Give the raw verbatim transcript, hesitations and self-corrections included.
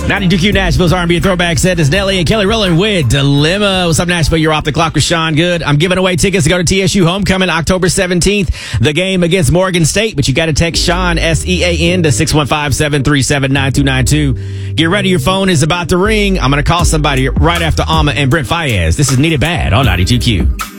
ninety-two Q Nashville's R and B throwback set is Nelly and Kelly Rowland with Dilemma. What's up, Nashville? You're off the clock with Sean Good. I'm giving away tickets to go to T S U Homecoming October seventeenth, the game against Morgan State. But you got to text Sean, S E A N, to six one five, seven three seven, nine two nine two. Get ready. Your phone is about to ring. I'm going to call somebody right after Alma and Brent Fayez. This is Need It Bad on ninety-two Q.